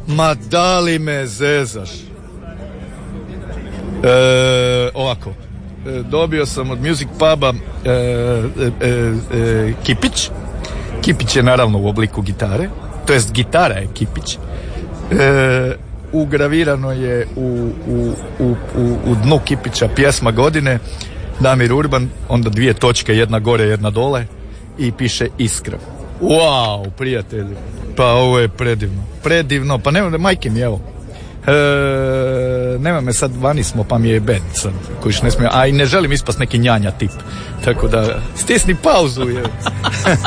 Ma da li me zezaš? Ovako, dobio sam od Music Puba kipić. Kipić je naravno u obliku gitare, to jest gitara je kipić. Ugravirano je u dnu kipića pjesma godine Damir Urban, onda 2 točke, jedna gore, jedna dole i piše Iskra. Wow, prijatelji, pa ovo je predivno, pa nema, majke mi, evo. Nema me sad, vani smo, pa mi je bed sad, kojiš ne smije, a i ne želim ispast neki njanja tip, tako da stisni pauzu je.